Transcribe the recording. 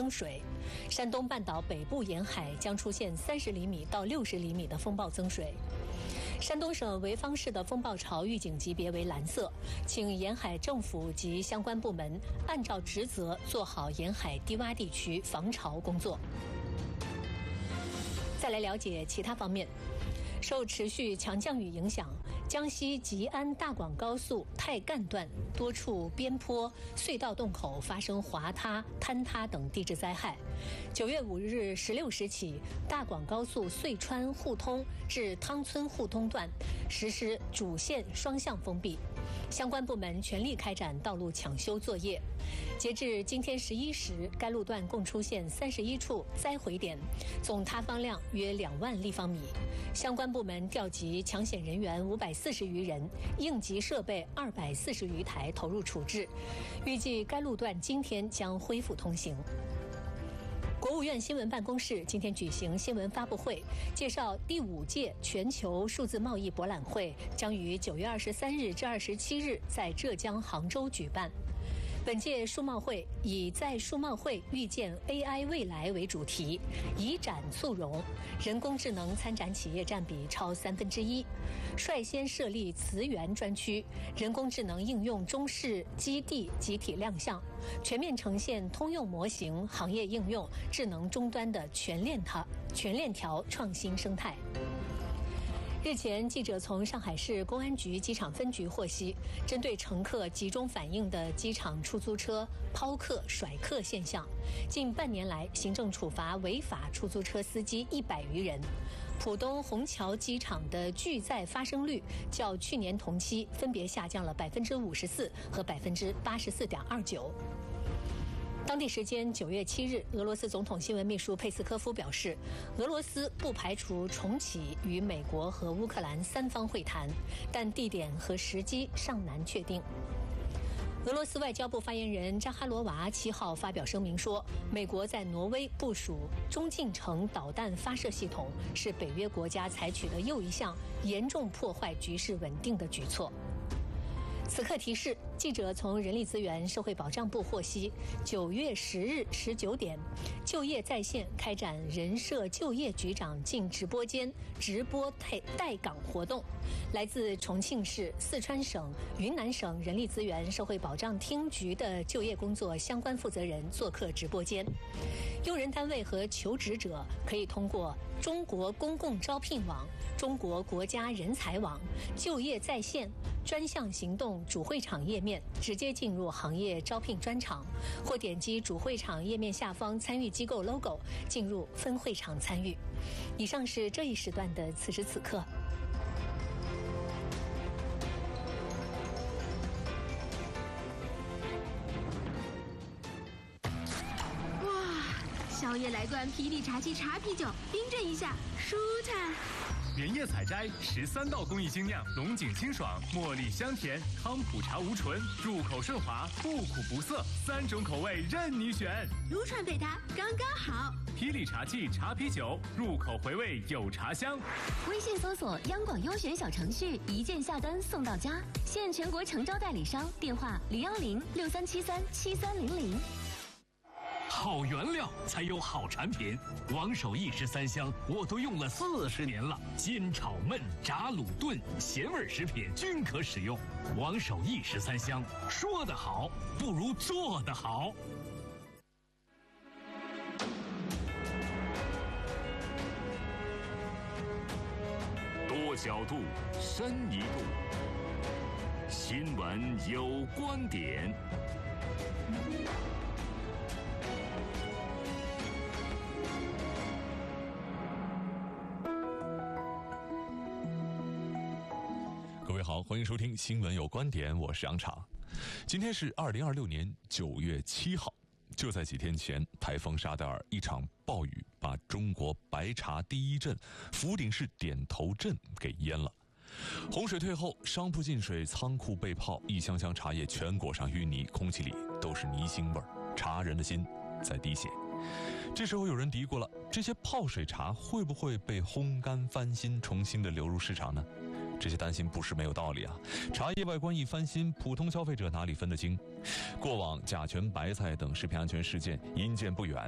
增水。山东半岛北部沿海将出现30厘米到60厘米的风暴增水。山东省潍坊市的风暴潮预警级别为蓝色，请沿海政府及相关部门按照职责做好沿海低洼地区防潮工作。再来了解其他方面。受持续强降雨影响，江西吉安大广高速太干段多处边坡、隧道洞口发生滑塌、坍塌等地质灾害。9月5日16时起，大广高速遂川互通至汤村互通段实施主线双向封闭，相关部门全力开展道路抢修作业。截至今天11时，该路段共出现31处灾毁点，总塌方量约2万立方米。相关部门调集抢险人员540余人，应急设备240余台投入处置，预计该路段今天将恢复通行。国务院新闻办公室今天举行新闻发布会，介绍第5届全球数字贸易博览会将于9月23日至27日在浙江杭州举办。本届数贸会以在数贸会遇见 AI 未来为主题，以展促融，人工智能参展企业占比超1/3，率先设立词源专区，人工智能应用中试基地集体亮相，全面呈现通用模型、行业应用、智能终端的全链条创新生态。日前，记者从上海市公安局机场分局获悉，针对乘客集中反映的机场出租车抛客、甩客现象，近半年来行政处罚违法出租车司机100余人。浦东虹桥机场的拒载发生率较去年同期分别下降了54%和84.29%。当地时间9月7日，俄罗斯总统新闻秘书佩斯科夫表示，俄罗斯不排除重启与美国和乌克兰3方会谈，但地点和时机尚难确定。俄罗斯外交部发言人扎哈罗娃7号发表声明说，美国在挪威部署中近程导弹发射系统，是北约国家采取的又一项严重破坏局势稳定的举措。此刻提示，记者从人力资源社会保障部获悉，9月10日19点，就业在线开展人社就业局长进直播间直播待岗活动。来自重庆市、四川省、云南省人力资源社会保障厅局的就业工作相关负责人做客直播间。用人单位和求职者可以通过中国公共招聘网、中国国家人才网、就业在线专项行动主会场页面直接进入行业招聘专场，或点击主会场页面下方参与机构 logo 进入分会场参与。以上是这一时段的此时此刻。 宵夜来罐霹雳茶七茶啤酒，冰镇一下，舒坦。 原叶采摘13道工艺精酿，龙井清爽，茉莉香甜，康普茶无醇，入口顺滑，不苦不涩，3种口味任你选。 撸串配它刚刚好。 霹雳茶器茶啤酒，入口回味有茶香。 微信搜索央广优选小程序，一键下单送到家。现全国诚招代理商，电话01063737300。 好原料才有好产品，王守义13香我都用了40年了，煎炒焖炸卤炖咸味食品均可使用。王守义13香，说得好不如做得好。 多角度，深一步，新闻有观点。 各位好，欢迎收听新闻有观点，我是杨昶。今天是2026年9月7号，就在几天前，台风沙德尔一场暴雨把中国白茶第一镇福鼎市点头镇给淹了。洪水退后，商铺进水，仓库被泡，一箱箱茶叶全裹上淤泥，空气里都是泥腥味儿，茶人的心在滴血。这时候有人嘀咕了，这些泡水茶会不会被烘干翻新，重新的流入市场呢？这些担心不是没有道理啊！茶叶外观一翻新，普通消费者哪里分得清？过往甲醛、白菜等食品安全事件因见不远，